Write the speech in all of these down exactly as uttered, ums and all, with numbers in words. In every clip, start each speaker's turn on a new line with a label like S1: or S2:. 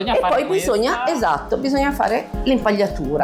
S1: E poi
S2: questa.
S1: bisogna, esatto, bisogna fare l'impagliatura.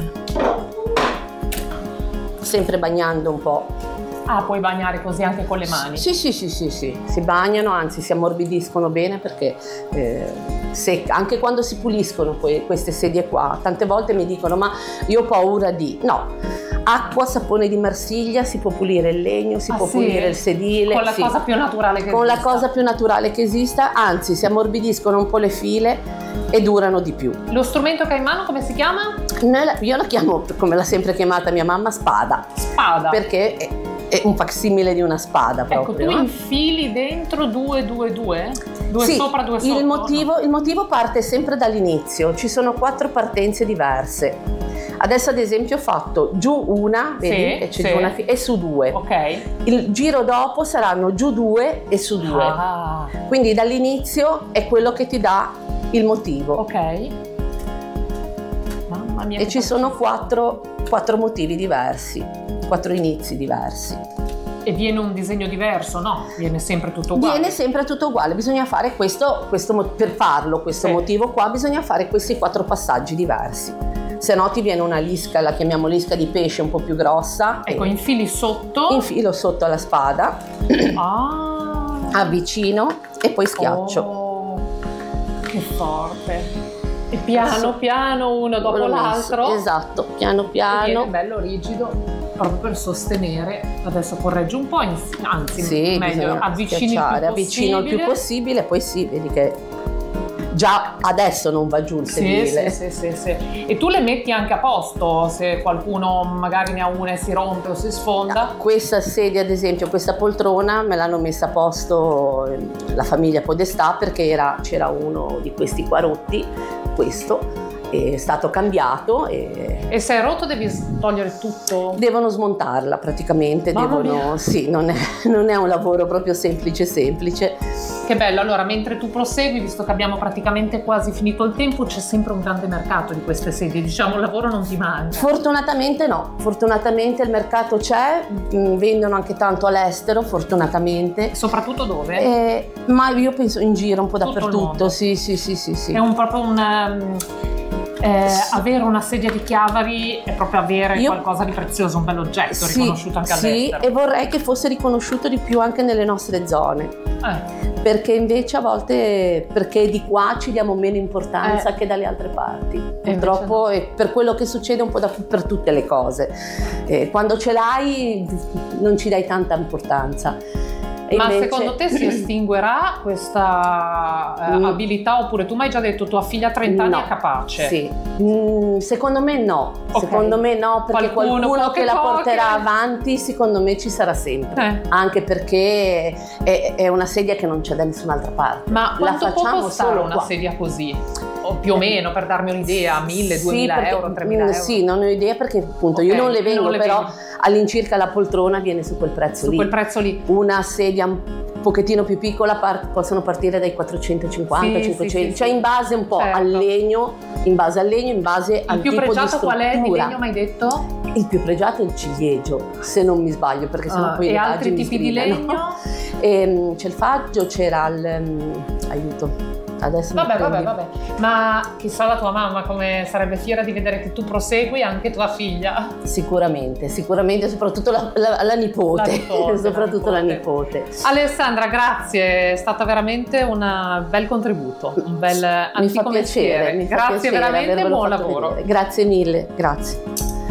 S1: Sempre bagnando un po'.
S2: Ah, puoi bagnare così anche con le mani?
S1: Sì, sì, sì, sì, sì. Si bagnano, anzi si ammorbidiscono bene perché eh, se, anche quando si puliscono que- queste sedie qua, tante volte mi dicono ma io ho paura di... No, acqua, sapone di Marsiglia, si può pulire il legno, si
S2: ah,
S1: può
S2: sì?
S1: pulire il sedile.
S2: Con la
S1: sì.
S2: cosa più naturale che
S1: Con
S2: esista.
S1: la cosa più naturale che esista, anzi si ammorbidiscono un po' le file e durano di più.
S2: Lo strumento che hai in mano come si chiama?
S1: Io la chiamo, come l'ha sempre chiamata mia mamma, spada.
S2: Spada.
S1: Perché è, è un facsimile di una spada proprio.
S2: Ecco, tu
S1: no?
S2: infili dentro due, due, due? Due
S1: sì,
S2: sopra, due sotto?
S1: Il motivo, il motivo parte sempre dall'inizio, ci sono quattro partenze diverse. Adesso ad esempio ho fatto giù una, vedi,
S2: sì,
S1: e, c'è
S2: sì.
S1: giù una fi- e su due.
S2: Ok.
S1: Il giro dopo saranno giù due e su due.
S2: Ah.
S1: Quindi dall'inizio è quello che ti dà il motivo.
S2: Ok. Mamma mia.
S1: E ci sono quattro, quattro motivi diversi, quattro inizi diversi.
S2: E viene un disegno diverso, no? Viene sempre tutto uguale.
S1: Viene sempre tutto uguale, bisogna fare questo, questo per farlo, questo
S2: sì.
S1: motivo qua, bisogna fare questi quattro passaggi diversi. Se no ti viene una lisca, la chiamiamo lisca di pesce un po' più grossa.
S2: Ecco, infili sotto.
S1: Infilo sotto alla spada,
S2: ah.
S1: avvicino e poi schiaccio.
S2: Oh, che forte. E piano piano uno dopo
S1: L'ho
S2: l'altro.
S1: messo, esatto, piano piano.
S2: E viene bello rigido proprio per sostenere. Adesso correggo un po', anzi
S1: sì,
S2: meglio avvicini il più
S1: avvicino il più possibile, poi sì, vedi che già adesso non va giù il sedile.
S2: Sì, sì, sì, sì, sì. E tu le metti anche a posto se qualcuno magari ne ha una e si rompe o si sfonda?
S1: Questa sedia, ad esempio, questa poltrona me l'hanno messa a posto la famiglia Podestà perché era, c'era uno di questi qua rotti, questo è stato cambiato e,
S2: e se è rotto devi togliere tutto?
S1: Devono smontarla praticamente.
S2: Mamma
S1: devono
S2: mia.
S1: Sì, non è, non è un lavoro proprio semplice semplice.
S2: Che bello. Allora, mentre tu prosegui, visto che abbiamo praticamente quasi finito il tempo, c'è sempre un grande mercato di queste sedie, diciamo, il lavoro non ti manca.
S1: Fortunatamente no, fortunatamente il mercato c'è, vendono anche tanto all'estero, fortunatamente.
S2: Soprattutto dove?
S1: Eh, ma io penso in giro un po'
S2: Tutto
S1: dappertutto, sì, sì, sì, sì, sì.
S2: È un proprio un... Um, Eh, avere una sedia di Chiavari è proprio avere Io, qualcosa di prezioso, un bell'oggetto sì, riconosciuto anche
S1: sì,
S2: all'estero.
S1: Sì, e vorrei che fosse riconosciuto di più anche nelle nostre zone.
S2: Eh.
S1: Perché invece a volte, perché di qua ci diamo meno importanza
S2: eh.
S1: che dalle altre parti. Purtroppo no. È per quello che succede un po' da, per tutte le cose. Eh, quando ce l'hai non ci dai tanta importanza. E
S2: Ma
S1: invece...
S2: secondo te si estinguerà questa eh, mm. abilità oppure tu mi hai già detto tua figlia a trenta anni
S1: no.
S2: è capace?
S1: Sì, mm, secondo me no, okay. secondo me no perché
S2: qualcuno,
S1: qualcuno che la
S2: poche.
S1: porterà avanti secondo me ci sarà sempre,
S2: eh.
S1: anche perché è, è una sedia che non c'è da nessun'altra parte.
S2: Ma quanto
S1: la facciamo
S2: può costare
S1: solo
S2: una
S1: qua.
S2: sedia così? O più o meno, per darmi un'idea, mille, duemila
S1: sì,
S2: euro, tremila euro?
S1: Sì, non ho idea perché appunto okay, io non le vengo, non le però vengo. All'incirca la poltrona viene su quel prezzo
S2: su
S1: lì.
S2: quel prezzo lì.
S1: Una sedia un pochettino più piccola part- possono partire dai quattrocentocinquanta,
S2: sì,
S1: cinquecento,
S2: sì,
S1: cioè
S2: sì.
S1: in base un po'
S2: certo.
S1: al legno, in base al legno, in base
S2: il
S1: al tipo di struttura.
S2: Il più pregiato qual è di legno, mi hai detto?
S1: Il più pregiato è il ciliegio, se non mi sbaglio, perché sennò
S2: ah,
S1: poi
S2: e
S1: le
S2: altri
S1: pagine
S2: tipi di legno?
S1: E, c'è il faggio, c'era il um, aiuto. Adesso
S2: vabbè, vabbè, vabbè. Ma chissà la tua mamma come sarebbe fiera di vedere che tu prosegui, anche tua figlia.
S1: Sicuramente, sicuramente, soprattutto la, la, la nipote, la nipote soprattutto la nipote.
S2: la nipote. Alessandra, grazie, è stato veramente un bel contributo, un bel
S1: mi fa piacere, mi fa
S2: grazie
S1: piacere
S2: veramente, buon lavoro.
S1: Vedere. Grazie mille, grazie.